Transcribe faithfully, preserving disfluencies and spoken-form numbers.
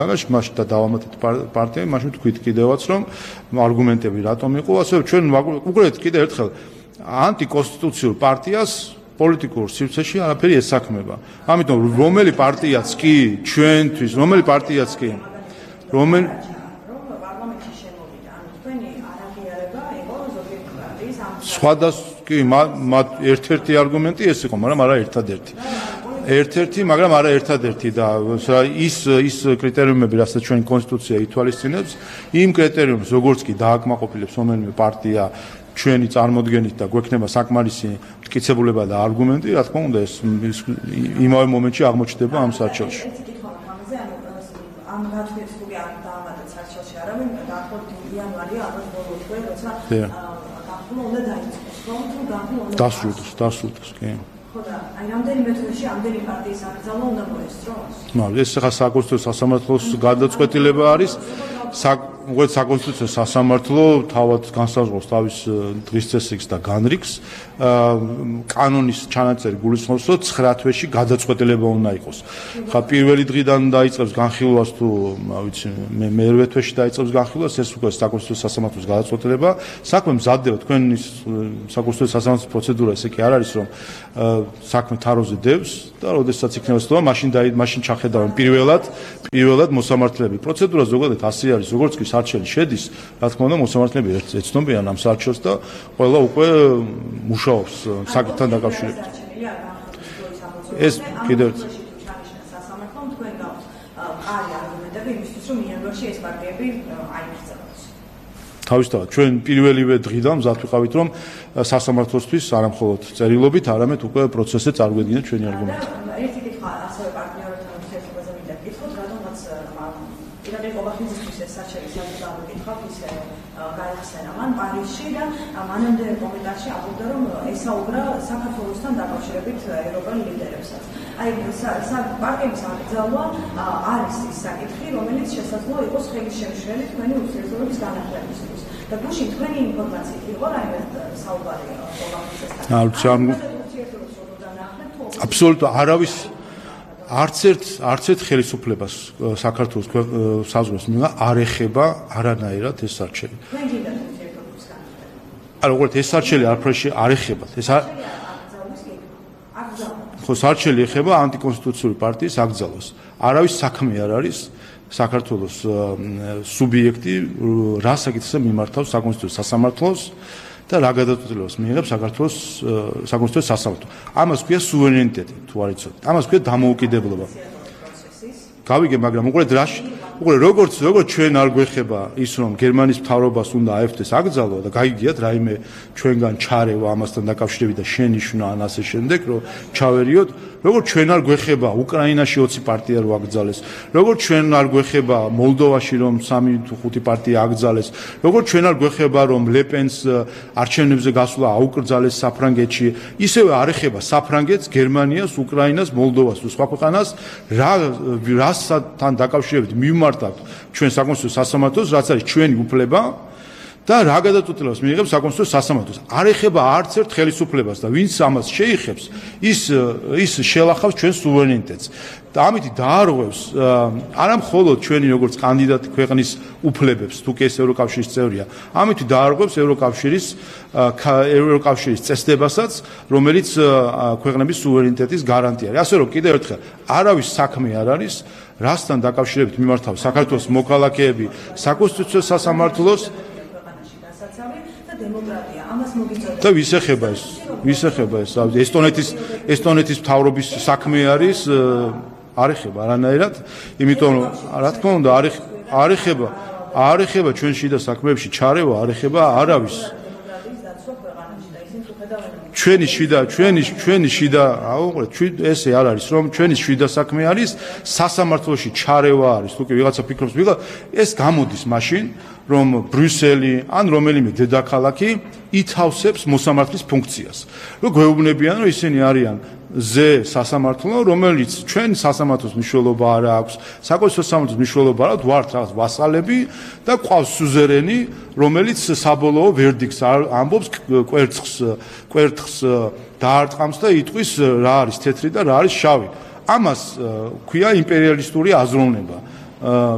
Agach mashit და დავამატეთ პარტიები, მაშინ თქვით კიდევაც რომ არგუმენტები რატომ იყო, ასე ჩვენ უყურეთ კიდევ ერთხელ ანტიკონსტიტუციურ პარტიას პოლიტიკურ სივრცეში არაფერი ესაქმება. ამიტომ რომელი პარტიაც კი ჩვენთვის, რომელი პარტიაც კი რომელი სხვადასხვა კი მათ ერთ-ერთი არგუმენტი ეს იყო, მაგრამ არა ერთადერთი. ერთ-ერთი, მაგრამ არა ერთადერთი და ის ის კრიტერიუმები, რასაც ჩვენი კონსტიტუცია ითვალისწინებს, იმ კრიტერიუმს, როგორც კი დააკმაყოფილებს რომელიმე პარტია ჩვენი წარმოდგენით და გვექნება საკმარისი მტკიცებულება და არგუმენტი, რა თქმა უნდა, ეს იმავე მომენტში აღმოჩნდება ამ სარჩელში. ამ რატვიც თუ არ დაამატეთ სარჩელში არავინ, დაახლოებით იანვარია ამას ბოლო თვე, როცა გაფრთხილება უნდა დაიწყოს, რომ თუ გაფრთხილება დასრულდეს, დასრულდეს, კი. ხოდა, აი რამდენიმე თვეში ამდენი პარტიის აკრძალვა უნდა მოესწროს? ნუ, ეს ახლა საკონსტიტუციო სასამართლოს გადაწყვეტილება არის. უღეთ საკონსტიტუციო სასამართლო თავად განსაზღვრავს თავის დღის წესრიგს და განრიგს. კანონის ჩანაწერი გულისხმობს, რომ ცხრა თვეში გადაწყვეტილება უნდა იყოს. ხა პირველი დღიდან დაიწყებს განხილვას თუ, ვიცი, მე მერვე თვეში დაიწყებს განხილვას, ეს უკვე საკონსტიტუციო სასამართლოს გადაწყვეტილება. საქმე მზადდება, თქვენის საკონსტიტუციო სასამართლოს პროცედურა ესე კი არ არის, რომ საქმე თაროზე დევს და როდესაც იქნება ცდომა, მაშინ მაშინ ჩახედავენ პირველად, პირველად მოსამართლეები. პროცედურა ზოგადად ასე არის, როგორც კი სარჩელი შედის, რა თქმა უნდა, მოსამართლეები ეცნობიან ამ სარჩელს და ყველა უკვე მუშაობს საკითხთან დაკავშირებით. ეს კიდევ ერთ სასამართლომ თქვენ გაქვს ყარი არგუმენტები იმისთვის, რომ იანვარში ეს პარტიები აიღწევოს. თავისთავად, ჩვენ პირველივე დღიდან მზად ვიყავით, რომ სასამართლოსთვის არა მხოლოდ წერილობით, არამედ უკვე პროცესზე წარგვედგინეთ ჩვენი არგუმენტი. ერთი კითხვა ასევე პარტნიორებთან ურთიერთობაზე მინდა გითხოთ, რადგანაც ირაკლი ყობახიძისთვის ეს საჩელი საკითხი გითხავთ, ისე გაიხსენა მან პარიზში და მანამდე კომენტარში ამბობდა, რომ ესაუბრა საქართველოსთან დაკავშირებით ევროპელ ლიდერებსაც. აი, პარტიების აკრძალვა არის ის საკითხი, რომელიც შესაძლოა იყოს ხელის შემშლელი თქვენი ურთიერთობების განახლებისთვის. და გუშინ თქვენი ინფორმაციით იყო რაიმე საუბარი ყობახიძესთან. აბსოლუტურად არავის არც ერთ არც ერთ ხელისუფლებას საქართველოს საზღვრებს მიიღა არ ეხება არანაირად ეს სარჩელი. თქვენ გინდათ ურთიერთობების განხილვა? არა, უბრალოდ ეს სარჩელი არაფერში არ ეხებათ. ეს არ ხო სარჩელი ეხება ანტიკონსტიტუციური პარტიის აკრძალვას. არავის საქმე არ არის საქართველოს სუბიექტი რა საკითხზე მიმართავს საკონსტიტუციო სასამართლოს და რა გადაწყვეტილებას მიიღებს საქართველოს საკონსტიტუციო სასამართლო. ამას ქვია სუვერენიტეტი, თუ არ იცოდეთ. ამას ქვია დამოუკიდებლობა. გავიგე, მაგრამ უყურეთ რა უყურე როგორც როგორც ჩვენ არ გვეხება ის რომ გერმანიის მთავრობას უნდა აერთოს აკრძალვა და გაიგიათ რაიმე ჩვენგან ჩარევა ამასთან დაკავშირებით და შენიშვნა ან ასე შემდეგ რომ ჩავერიოთ როგორც ჩვენ არ გვეხება უკრაინაში ოცი პარტია რო აკრძალეს როგორც ჩვენ არ გვეხება მოლდოვაში რომ სამი თუ ხუთი პარტია აკრძალეს როგორც ჩვენ არ გვეხება რომ ლეპენს არჩევნებზე გასვლა აუკრძალეს საფრანგეთში ისევე არ ეხება საფრანგეთს გერმანიას უკრაინას მოლდოვას თუ სხვა ქვეყანას რა რასთან დაკავშირებით მიმართავთ ჩვენ საკონსტიტუციო სასამართლოს რაც არის ჩვენი უფლება და რა გადაწყვეტილებას მიიღებს საკონსტიტუციო სასამართლოს არ ეხება არც ერთ ხელისუფლებას და ვინც ამას შეიხებს ის ის შელახავს ჩვენ სუვერენიტეტს და ამით დაარღვევს არა მხოლოდ ჩვენი როგორც კანდიდატი ქვეყნის უფლებებს თუ კი ეს ევროკავშირის წევრია ამით დაარღვევს ევროკავშირის ევროკავშირის წესდებასაც რომელიც ქვეყნების სუვერენიტეტის გარანტია არის ასე რომ კიდევ ერთხელ არავის საქმე არ არის რასთან დაკავშირებით მიმართავს საქართველოს მოქალაქეები საკონსტიტუციო სასამართლოს დემოკრატია ამას მოგიწოდეთ და ვის ეხება ეს ვის ეხება ეს ესტონეთის ესტონეთის მთავრობის საქმე არის არ ეხება არანაირად იმიტომ რომ რა თქმა უნდა არ ეხება არ ეხება ჩვენ შიდა საქმეებში ჩარევა არ ეხება არავის ჩვენი შიდა ჩვენი ჩვენი შიდა აუყურეთ ესე არ არის რომ ჩვენი შიდა საქმე არის სასამართლოში ჩარევა არის თუ კი ვიღაცა ფიქრობს ვიღა ეს გამოდის მაშინ რომ ბრიუსელი ან რომელიმე დედაქალაქი ითავსებს მოსამართლის ფუნქციას. რომ გვეუბნებიან რომ ისინი არიან ზე სასამართლო, რომელიც ჩვენ სასამართლოს მნიშვნელობა არ აქვს, საკონსტიტუციო სასამართლოს მნიშვნელობა არ აქვს, ვართ რაღაც ვასალები და ყავს სუზერენი, რომელიც საბოლოო ვერდიქტს ამბობს კვერცხს კვერცხს დაარტყამს და იტყვის რა არის თეთრი და რა არის შავი. ამას ქვია იმპერიალისტური აზროვნება.